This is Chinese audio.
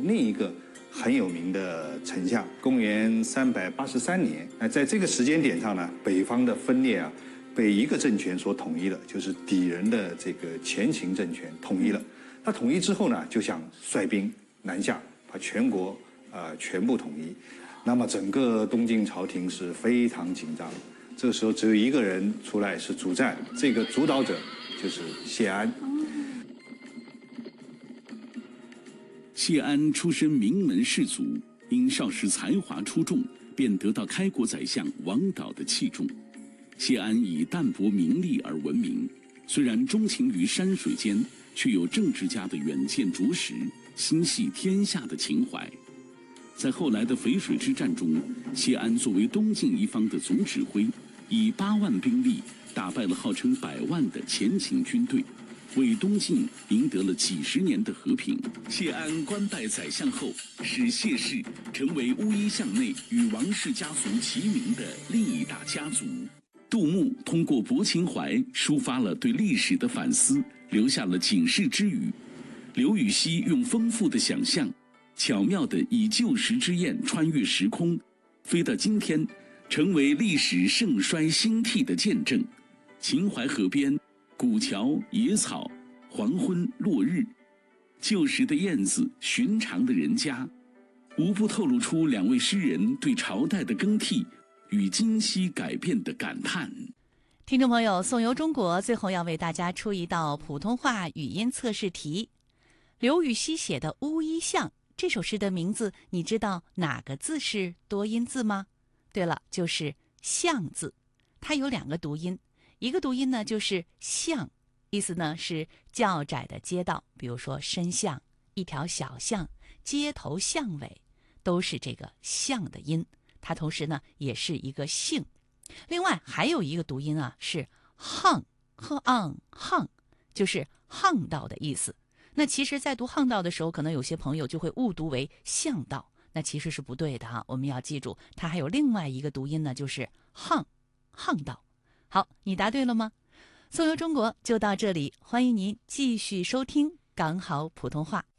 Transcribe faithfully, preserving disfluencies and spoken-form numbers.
另一个很有名的丞相。公元三百八十三年，那在这个时间点上呢，北方的分裂啊，被一个政权所统一了，就是敌人的这个前秦政权统一了。他统一之后呢，就想率兵南下，把全国呃全部统一。那么整个东晋朝廷是非常紧张。这个时候只有一个人出来是主战，这个主导者就是谢安。 谢安出身名门士族，因少时才华出众，便得到开国宰相王导的器重。谢安以淡泊名利而闻名，虽然钟情于山水间，却有政治家的远见卓识，心系天下的情怀。在后来的淝水之战中，谢安作为东晋一方的总指挥，以八万兵力打败了号称百万的前秦军队，为东晋赢得了几十年的和平。谢安官拜宰相后，使谢氏成为乌衣巷内与王氏家族齐名的另一大家族。杜牧通过泊秦淮抒发了对历史的反思，留下了警示之语。刘禹锡用丰富的想象，巧妙地以旧时之焰穿越时空，飞到今天，成为历史盛衰兴替的见证。秦淮河边，古桥、野草、黄昏、落日，旧时的燕子，寻常的人家，无不透露出两位诗人对朝代的更替与今昔改变的感叹。 听众朋友，颂游中国最后要为大家出一道普通话语音测试题。刘禹锡写的《乌衣巷》这首诗的名字，你知道哪个字是多音字吗？对了，就是巷字。它有两个读音，一个读音呢就是巷，意思呢是较窄的街道，比如说深巷、一条小巷、街头巷尾，都是这个巷的音。它同时呢也是一个姓。另外还有一个读音啊是巷，呵昂巷，就是巷道的意思。那其实在读巷道的时候，可能有些朋友就会误读为巷道，那其实是不对的哈。我们要记住，它还有另外一个读音呢，就是巷，巷道。好，你答对了吗？颂游中国就到这里，欢迎您继续收听港好普通话。